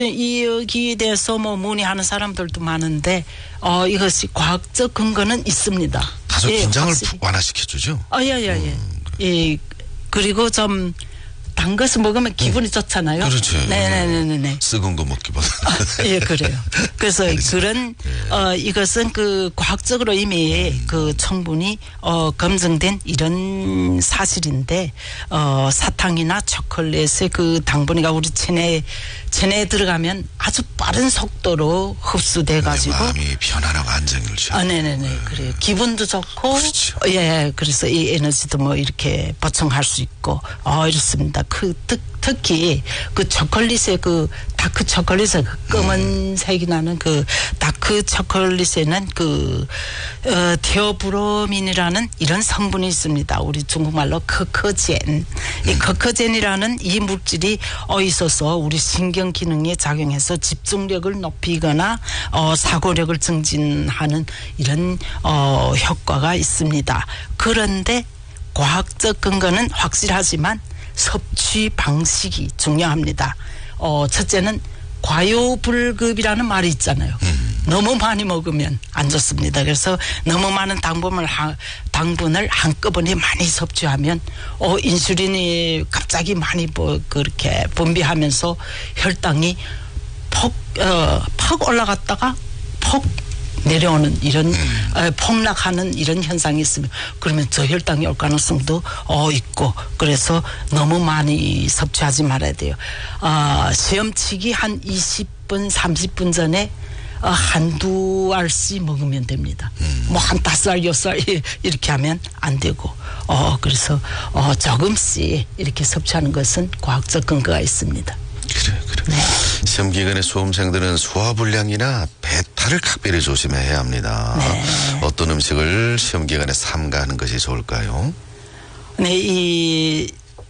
여기에 대해서 뭐 문의하는 사람들도 많은데 이것이 과학적 근거는 있습니다. 다소 긴장을 확실히. 완화시켜주죠. 예. 예. 그리고 좀 단 것을 먹으면 기분이 좋잖아요. 그렇죠. 네네네네. 썩은 거 먹기보다. 예, 그래요. 그래서 그런 이것은 그 과학적으로 이미 그 충분히 검증된 이런 사실인데 사탕이나 초콜릿의 그 당분이가 우리 체내에 들어가면 아주 빠른 속도로 흡수돼 가지고 마음이 편안하고 안정을 취하고. 네네네. 그래요. 기분도 좋고. 그렇죠. 예, 그래서 이 에너지도 뭐 이렇게 보충할 수 있고 이렇습니다. 특히 그 초콜릿의 그 다크 초콜릿의 그 검은색이 나는 그 다크 초콜릿에는 그 테오브로민이라는 이런 성분이 있습니다. 우리 중국말로 커커젠. 이 커커젠이라는 이 물질이 있어서 우리 신경 기능에 작용해서 집중력을 높이거나 사고력을 증진하는 이런 효과가 있습니다. 그런데 과학적 근거는 확실하지만 섭취 방식이 중요합니다. 첫째는 과요불급이라는 말이 있잖아요. 너무 많이 먹으면 안 좋습니다. 그래서 너무 많은 당분을 한꺼번에 많이 섭취하면 인슐린이 갑자기 많이 그렇게 분비하면서 혈당이 퍽 올라갔다가 퍽 내려오는 이런 폭락하는 이런 현상이 있으면 그러면 저혈당이 올 가능성도 있고 그래서 너무 많이 섭취하지 말아야 돼요. 시험치기 한 20분 30분 전에 한두 알씩 먹으면 됩니다. 뭐 한 5알 6알 이렇게 하면 안 되고 그래서 조금씩 이렇게 섭취하는 것은 과학적 근거가 있습니다. 그래. 네. 시험 기간에 수험생들은 소화불량이나 배탈을 각별히 조심해야 합니다. 네. 어떤 음식을 시험 기간에 삼가하는 것이 좋을까요? 네, 이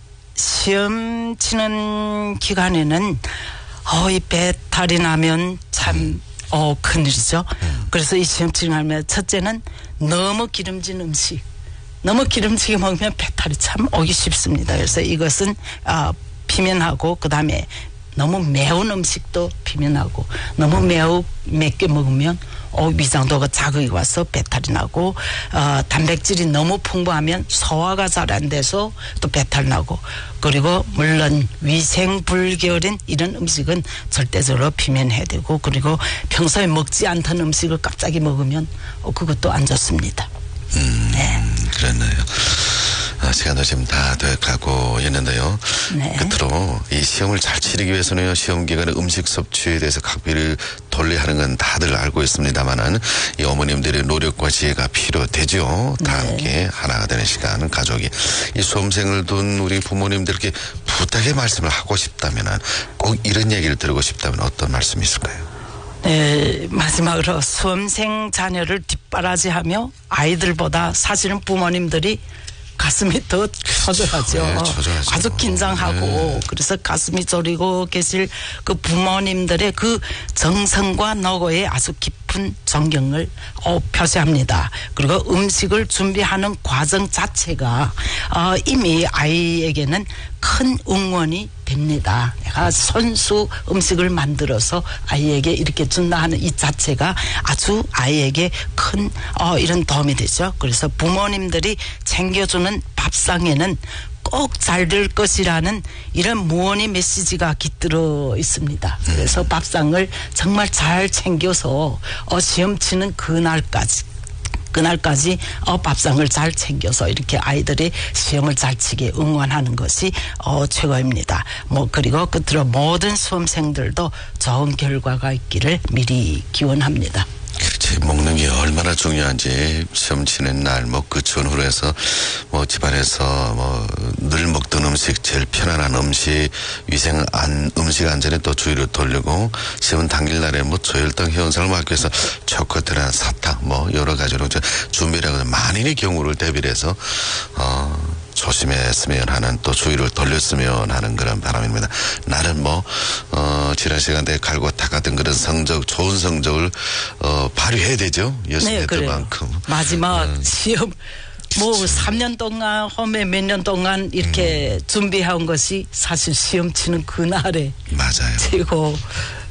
시험 치는 기간에는 이 배탈이 나면 참 큰일이죠. 그래서 이 시험 치는 하면 첫째는 너무 기름진 음식, 너무 기름지게 먹으면 배탈이 참 오기 쉽습니다. 그래서 이것은 피면하고 그다음에 너무 매운 음식도 피면하고 너무 맵게 먹으면 위장도가 자극이 와서 배탈이 나고 단백질이 너무 풍부하면 소화가 잘 안 돼서 또 배탈 나고 그리고 물론 위생불결인 이런 음식은 절대적으로 피면해야 되고 그리고 평소에 먹지 않던 음식을 갑자기 먹으면 그것도 안 좋습니다. 네. 그렇네요. 시간도 지금 다 돼가고 있는데요. 네. 끝으로 이 시험을 잘 치르기 위해서는 시험 기간에 음식 섭취에 대해서 각별히 돌려하는 건 다들 알고 있습니다만은 이 어머님들의 노력과 지혜가 필요되죠. 다 함께 하나가 되는 시간 가족이 이 수험생을 둔 우리 부모님들께 부탁의 말씀을 하고 싶다면은 꼭 이런 얘기를 들고 싶다면 어떤 말씀이 있을까요? 네, 마지막으로 수험생 자녀를 뒷바라지하며 아이들보다 사실은 부모님들이 가슴이 더 처절하죠. 네, 처절하죠. 아주 긴장하고 네. 그래서 가슴이 저리고 계실 그 부모님들의 그 정성과 노고에 아주 깊은 존경을 표시합니다. 그리고 음식을 준비하는 과정 자체가 이미 아이에게는 큰 응원이 됩니다. 내가 손수 음식을 만들어서 아이에게 이렇게 준다 하는 이 자체가 아주 아이에게 큰 이런 도움이 되죠. 그래서 부모님들이 챙겨주는 밥상에는 꼭 잘 될 것이라는 이런 무언의 메시지가 깃들어 있습니다. 그래서 밥상을 정말 잘 챙겨서 시험 치는 그날까지 밥상을 잘 챙겨서 이렇게 아이들이 시험을 잘 치게 응원하는 것이 최고입니다. 그리고 끝으로 모든 수험생들도 좋은 결과가 있기를 미리 기원합니다. 그렇지. 먹는 게 얼마나 중요한지 시험 치는 날 그 전후로 해서 집안에서 늘 먹던 음식 제일 편안한 음식 음식 안전에 또 주의를 돌리고 시험 당일날에 저혈당 현상을 막기 위해서 초콜릿이나 사탕 여러 가지로 준비를 하고 만인의 경우를 대비해서 조심했으면 하는 또 주의를 돌렸으면 하는 그런 바람입니다. 나는 지난 시간에 갈고 닦았던 그런 좋은 성적을 발휘해야 되죠. 열심히 네, 했던 그래요. 만큼. 마지막 시험 뭐 3년 동안 홈에 몇 년 동안 이렇게 준비한 것이 사실 시험 치는 그날에 맞아요. 최고